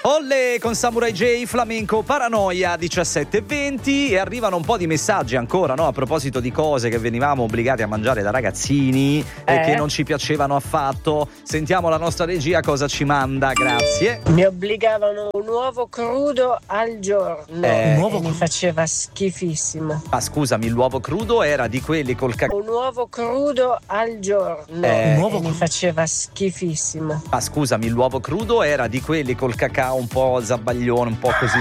Olle con Samurai J, Flamenco, Paranoia 17:20 e arrivano un po' di messaggi ancora, no? A proposito di cose che venivamo obbligati a mangiare da ragazzini e che non ci piacevano affatto. Sentiamo la nostra regia cosa ci manda, grazie. Mi obbligavano un uovo crudo al giorno e mi faceva schifissimo. Ma scusami, l'uovo crudo era di quelli col cacao? Un uovo crudo al giorno e mi faceva schifissimo. Ma scusami, l'uovo crudo era di quelli col cacao un po' zabbaglione, un po' così